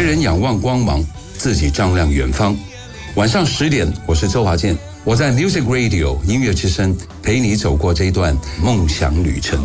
人仰望光芒，自己丈量远方。晚上10点，我是周华健，我在 Music Radio 音乐之声陪你走过这一段梦想旅程。